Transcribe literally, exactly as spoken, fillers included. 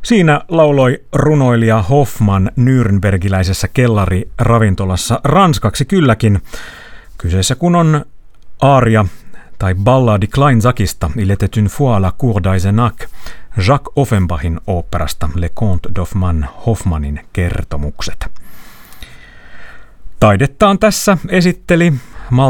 Siinä lauloi runoilija Hoffman nürnbergiläisessä kellariravintolassa ranskaksi kylläkin. Kyseessä kun on aaria tai balladi Kleinsackista Il était une fois la cour d'Eisenach, Jacques Offenbachin oopperasta Le Conte d'Hoffmann, Hoffmannin kertomukset. Taidettaan tässä esitteli